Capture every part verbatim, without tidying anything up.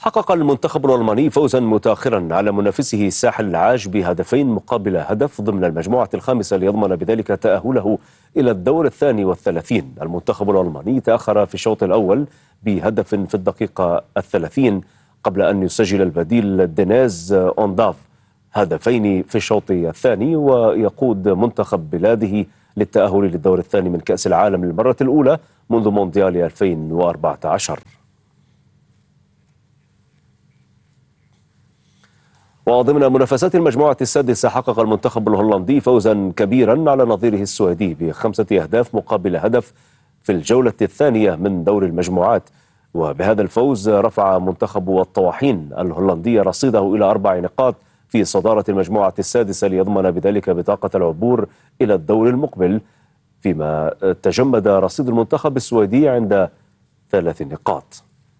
حقق المنتخب الألماني فوزا متأخرا على منافسه الساحل العاج بهدفين مقابل هدف ضمن المجموعة الخامسة ليضمن بذلك تأهله إلى الدور الثاني والثلاثين. المنتخب الألماني تأخر في الشوط الأول بهدف في الدقيقة الثلاثين قبل أن يسجل البديل دينيز أونداف هدفين في الشوط الثاني، ويقود منتخب بلاده للتأهل للدور الثاني من كأس العالم للمرة الأولى منذ مونديال ألفين وأربعة عشر. وضمن منافسات المجموعة السادسة حقق المنتخب الهولندي فوزا كبيرا على نظيره السويدي بخمسة أهداف مقابل هدف في الجولة الثانية من دور المجموعات، وبهذا الفوز رفع منتخب الطواحين الهولندي رصيده إلى أربع نقاط في صدارة المجموعة السادسة ليضمن بذلك بطاقة العبور إلى الدور المقبل، فيما تجمد رصيد المنتخب السويدي عند ثلاث نقاط.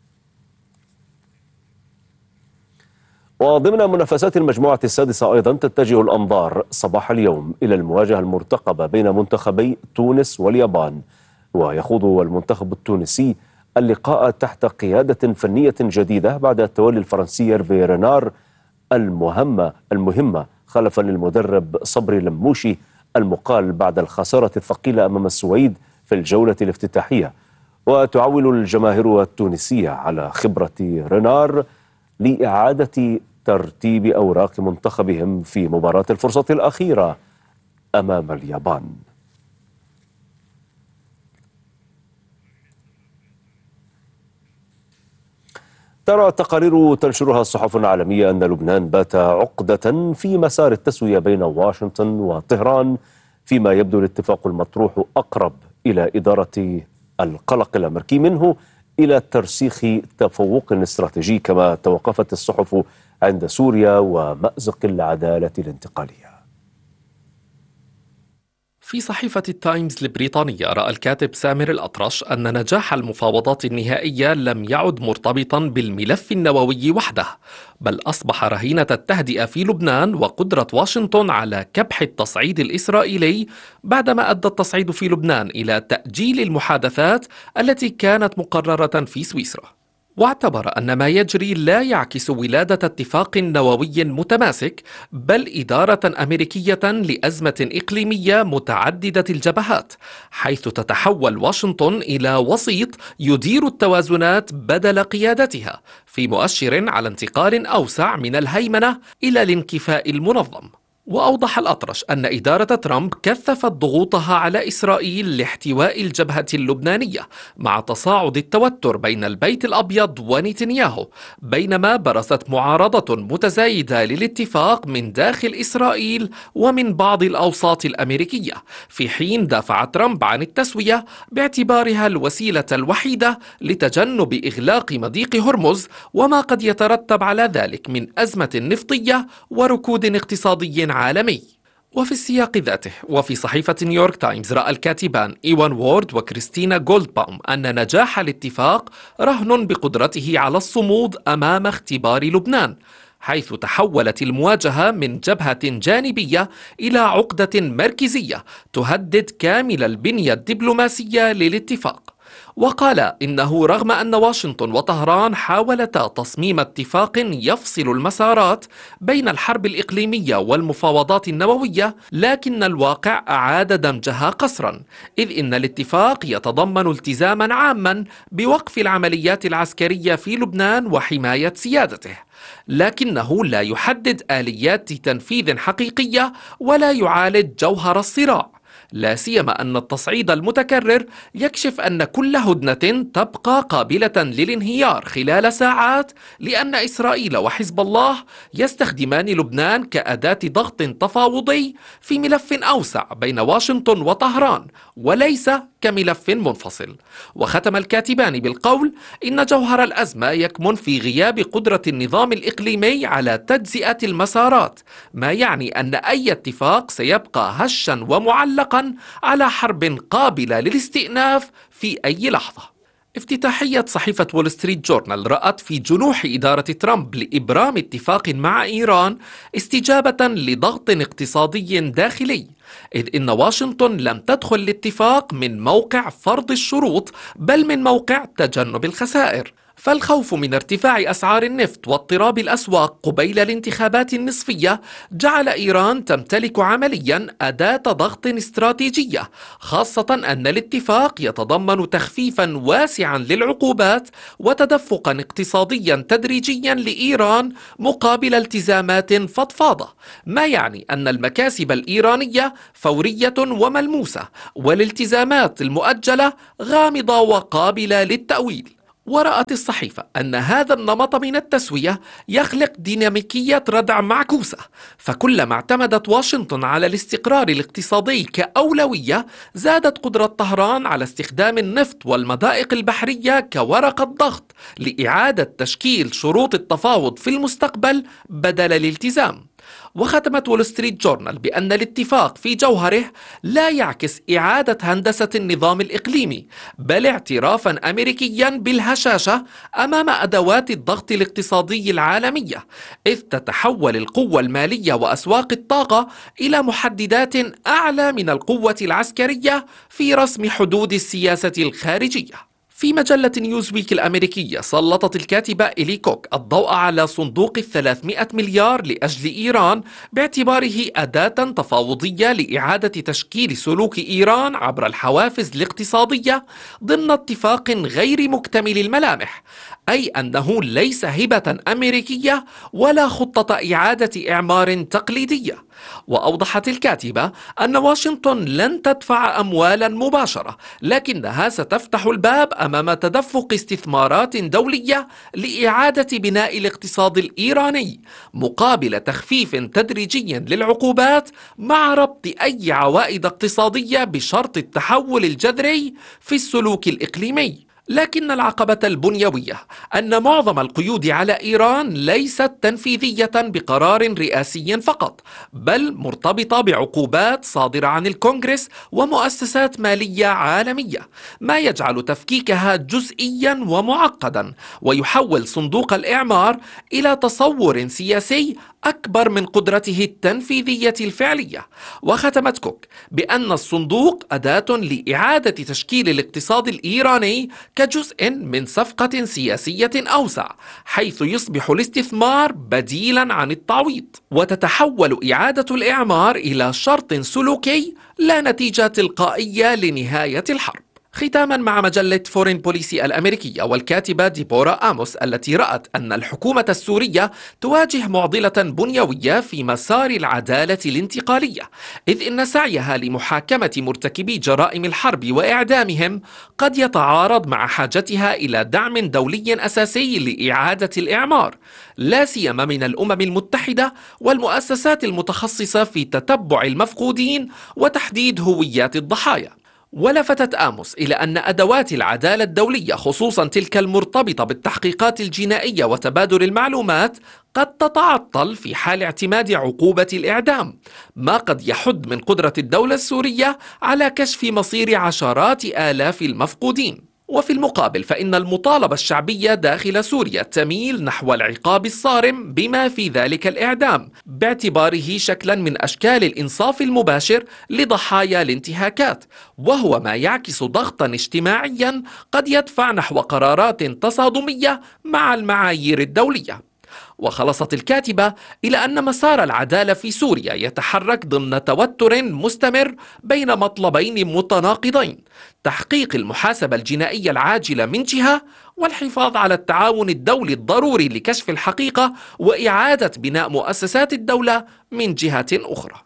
وضمن منافسات المجموعة السادسة أيضا تتجه الأنظار صباح اليوم إلى المواجهة المرتقبة بين منتخبي تونس واليابان، ويخوض المنتخب التونسي اللقاء تحت قيادة فنية جديدة بعد تولي الفرنسي ييرفي رينار المهمة المهمة خلفا للمدرب صبري لموشي المقال بعد الخسارة الثقيلة أمام السويد في الجولة الافتتاحية. وتعول الجماهير التونسية على خبرة رينار لإعادة ترتيب أوراق منتخبهم في مباراة الفرصة الأخيرة أمام اليابان. ترى تقارير تنشرها الصحف العالمية أن لبنان بات عقدة في مسار التسوية بين واشنطن وطهران، فيما يبدو الاتفاق المطروح أقرب إلى إدارة القلق الأمريكي منه إلى ترسيخ تفوق استراتيجي، كما توقفت الصحف عند سوريا ومأزق العدالة الانتقالية. في صحيفة التايمز البريطانية رأى الكاتب سامر الأطرش أن نجاح المفاوضات النهائية لم يعد مرتبطا بالملف النووي وحده، بل أصبح رهينة التهدئة في لبنان وقدرة واشنطن على كبح التصعيد الإسرائيلي، بعدما أدى التصعيد في لبنان إلى تأجيل المحادثات التي كانت مقررة في سويسرا. واعتبر أن ما يجري لا يعكس ولادة اتفاق نووي متماسك، بل إدارة أمريكية لأزمة إقليمية متعددة الجبهات، حيث تتحول واشنطن إلى وسيط يدير التوازنات بدل قيادتها، في مؤشر على انتقال أوسع من الهيمنة إلى الانكفاء المنظم. وأوضح الأطرش أن إدارة ترامب كثفت ضغوطها على إسرائيل لاحتواء الجبهة اللبنانية مع تصاعد التوتر بين البيت الأبيض ونتنياهو، بينما برزت معارضة متزايدة للاتفاق من داخل إسرائيل ومن بعض الأوساط الأمريكية، في حين دافع ترامب عن التسوية باعتبارها الوسيلة الوحيدة لتجنب إغلاق مضيق هرمز وما قد يترتب على ذلك من أزمة نفطية وركود اقتصادي عالمي. وفي السياق ذاته وفي صحيفة نيويورك تايمز رأى الكاتبان إيوان وورد وكريستينا جولدباوم أن نجاح الاتفاق رهن بقدرته على الصمود أمام اختبار لبنان، حيث تحولت المواجهة من جبهة جانبية إلى عقدة مركزية تهدد كامل البنية الدبلوماسية للاتفاق. وقال إنه رغم أن واشنطن وطهران حاولتا تصميم اتفاق يفصل المسارات بين الحرب الإقليمية والمفاوضات النووية، لكن الواقع أعاد دمجها قسرا، إذ إن الاتفاق يتضمن التزاما عاما بوقف العمليات العسكرية في لبنان وحماية سيادته، لكنه لا يحدد آليات تنفيذ حقيقية ولا يعالج جوهر الصراع، لا سيما أن التصعيد المتكرر يكشف أن كل هدنة تبقى قابلة للانهيار خلال ساعات، لأن إسرائيل وحزب الله يستخدمان لبنان كأداة ضغط تفاوضي في ملف أوسع بين واشنطن وطهران، وليس كملف منفصل. وختم الكاتبان بالقول إن جوهر الأزمة يكمن في غياب قدرة النظام الإقليمي على تجزئة المسارات، ما يعني أن أي اتفاق سيبقى هشا ومعلقا على حرب قابلة للاستئناف في أي لحظة. افتتاحية صحيفة وول ستريت جورنال رأت في جنوح إدارة ترامب لإبرام اتفاق مع إيران استجابة لضغط اقتصادي داخلي، إذ إن واشنطن لم تدخل الاتفاق من موقع فرض الشروط، بل من موقع تجنب الخسائر. فالخوف من ارتفاع أسعار النفط واضطراب الأسواق قبيل الانتخابات النصفية جعل إيران تمتلك عمليا أداة ضغط استراتيجية، خاصة أن الاتفاق يتضمن تخفيفا واسعا للعقوبات وتدفقا اقتصاديا تدريجيا لإيران مقابل التزامات فضفاضة، ما يعني أن المكاسب الإيرانية فورية وملموسة والالتزامات المؤجلة غامضة وقابلة للتأويل. ورأت الصحيفة أن هذا النمط من التسوية يخلق ديناميكية ردع معكوسة، فكلما اعتمدت واشنطن على الاستقرار الاقتصادي كأولوية زادت قدرة طهران على استخدام النفط والمضائق البحرية كورقة ضغط لإعادة تشكيل شروط التفاوض في المستقبل بدل الالتزام. وختمت وول ستريت جورنال بأن الاتفاق في جوهره لا يعكس إعادة هندسة النظام الإقليمي، بل اعترافا أمريكيا بالهشاشة أمام أدوات الضغط الاقتصادي العالمية، إذ تتحول القوة المالية وأسواق الطاقة إلى محددات أعلى من القوة العسكرية في رسم حدود السياسة الخارجية. في مجلة نيوزويك الأمريكية سلطت الكاتبة إلي كوك الضوء على صندوق الثلاثمائة مليار لأجل إيران باعتباره أداة تفاوضية لإعادة تشكيل سلوك إيران عبر الحوافز الاقتصادية ضمن اتفاق غير مكتمل الملامح، أي أنه ليس هبة أمريكية ولا خطة إعادة إعمار تقليدية. وأوضحت الكاتبة أن واشنطن لن تدفع أموالا مباشرة، لكنها ستفتح الباب أمام تدفق استثمارات دولية لإعادة بناء الاقتصاد الإيراني مقابل تخفيف تدريجي للعقوبات مع ربط أي عوائد اقتصادية بشرط التحول الجذري في السلوك الإقليمي. لكن العقبة البنيوية أن معظم القيود على إيران ليست تنفيذية بقرار رئاسي فقط، بل مرتبطة بعقوبات صادرة عن الكونغرس ومؤسسات مالية عالمية، ما يجعل تفكيكها جزئيا ومعقدا ويحول صندوق الإعمار إلى تصور سياسي أكبر من قدرته التنفيذية الفعلية. وختمت كوك بأن الصندوق أداة لإعادة تشكيل الاقتصاد الإيراني كجزء من صفقة سياسية أوسع، حيث يصبح الاستثمار بديلا عن التعويض، وتتحول إعادة الإعمار إلى شرط سلوكي لا نتيجة تلقائية لنهاية الحرب. ختاما مع مجلة فورين بوليسي الأمريكية والكاتبة ديبورا آموس التي رأت أن الحكومة السورية تواجه معضلة بنيوية في مسار العدالة الانتقالية، إذ إن سعيها لمحاكمة مرتكبي جرائم الحرب وإعدامهم قد يتعارض مع حاجتها إلى دعم دولي أساسي لإعادة الإعمار، لا سيما من الأمم المتحدة والمؤسسات المتخصصة في تتبع المفقودين وتحديد هويات الضحايا. ولفتت آموس إلى أن أدوات العدالة الدولية خصوصا تلك المرتبطة بالتحقيقات الجنائية وتبادل المعلومات قد تتعطل في حال اعتماد عقوبة الإعدام، ما قد يحد من قدرة الدولة السورية على كشف مصير عشرات آلاف المفقودين. وفي المقابل فإن المطالبة الشعبية داخل سوريا تميل نحو العقاب الصارم بما في ذلك الإعدام، باعتباره شكلا من أشكال الإنصاف المباشر لضحايا الانتهاكات، وهو ما يعكس ضغطا اجتماعيا قد يدفع نحو قرارات تصادمية مع المعايير الدولية. وخلصت الكاتبة إلى أن مسار العدالة في سوريا يتحرك ضمن توتر مستمر بين مطلبين متناقضين: تحقيق المحاسبة الجنائية العاجلة من جهة، والحفاظ على التعاون الدولي الضروري لكشف الحقيقة وإعادة بناء مؤسسات الدولة من جهة أخرى.